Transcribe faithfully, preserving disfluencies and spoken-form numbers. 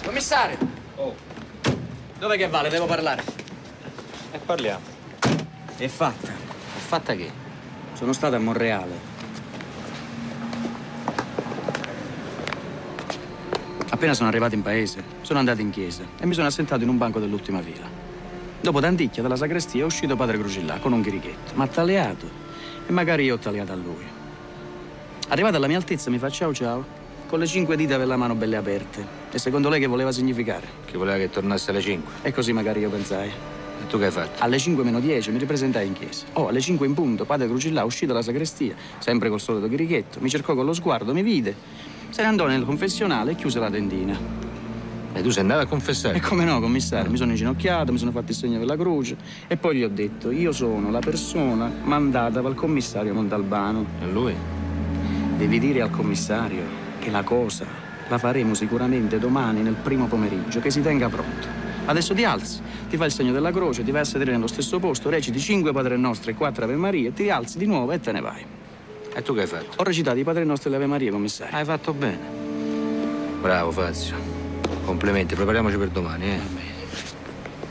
Commissario! Oh. Dov'è che vale? Devo parlare. E parliamo. È fatta. È fatta che? Sono stato a Monreale. Appena sono arrivato in paese, sono andato in chiesa e mi sono assentato in un banco dell'ultima fila. Dopo tanticchia dalla sacrestia è uscito padre Crocillà con un chirichetto. Ma taleato. E magari io ho taliato a lui. Arrivato alla mia altezza mi fa ciao ciao, con le cinque dita per la mano belle aperte. E secondo lei che voleva significare? Che voleva che tornasse alle cinque. E così magari io pensai. E tu che hai fatto? Alle cinque meno dieci mi ripresentai in chiesa. Oh, alle cinque in punto, padre Crocillà uscito dalla sacrestia, sempre col solito chirichetto, mi cercò con lo sguardo, mi vide, se ne andò nel confessionale e chiuse la tendina. E tu sei andato a confessare? E come no, commissario, mi sono inginocchiato, mi sono fatto il segno della croce e poi gli ho detto, io sono la persona mandata dal commissario Montalbano. E lui? Devi dire al commissario che la cosa la faremo sicuramente domani nel primo pomeriggio, che si tenga pronto. Adesso ti alzi, ti fai il segno della croce, ti vai a sedere nello stesso posto, reciti cinque Padre Nostri e quattro Ave Maria, ti alzi di nuovo e te ne vai. E tu che hai fatto? Ho recitato i Padre Nostri e le Ave Maria, commissario. Hai fatto bene. Bravo, Fazio. Complimenti, prepariamoci per domani, eh.